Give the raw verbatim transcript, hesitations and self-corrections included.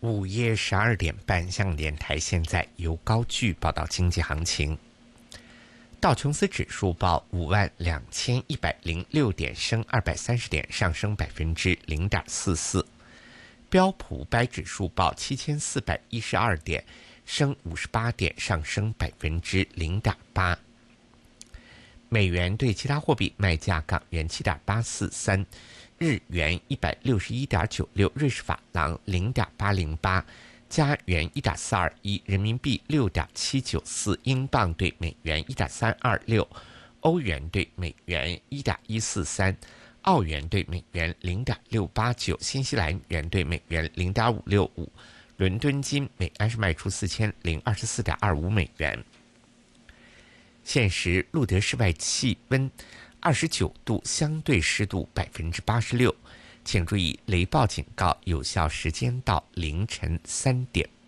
午夜十二点半，香港电台现在由高句报道经济行情。道琼斯指数报五万两千一百零六点，升二百三十点，上升百分之零点四四。标普五百指数报七千四百一十二点，升五十八点，上升百分之零点八。美元对其他货币卖价：港元七点八四三。日元一百六十一点九六，瑞士法郎零点八零八，加元一点四二一，人民币六点七九四，英镑对美元一点三二六，欧元对美元一点一四三，澳元对美元零点六八九，新西兰元对美元零点五六五。伦敦金每安士卖出四千零二十四点二五美元。现时路德室外气温二十九度，相对湿度百分之八十六，请注意雷暴警告有效时间到凌晨三点。